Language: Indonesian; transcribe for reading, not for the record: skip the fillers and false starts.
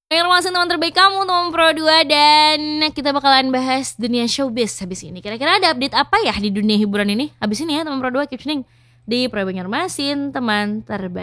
Informasi teman terbaik kamu, teman Pro 2. Dan kita bakalan bahas dunia showbiz habis ini. Kira-kira ada update apa ya di dunia hiburan ini? Habis ini ya teman Pro 2, keep tuning di Pro Banjarmasin, teman terbaik.